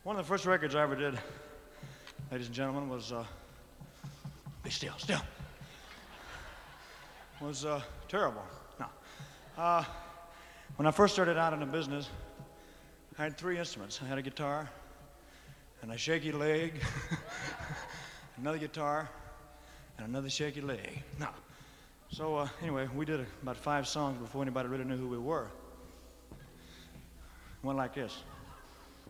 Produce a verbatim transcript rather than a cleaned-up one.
One of the first records I ever did, ladies and gentlemen, was, uh, be still, still, was uh, terrible. No. Uh, when I first started out in the business, I had three instruments. I had a guitar, and a shaky leg, another guitar, and another shaky leg. No. So uh, anyway, we did about five songs before anybody really knew who we were. One like this.